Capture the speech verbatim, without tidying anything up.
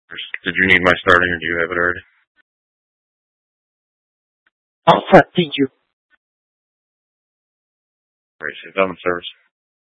Did you need my starting, or do you have it already? All set. Thank you. All right, so done with service.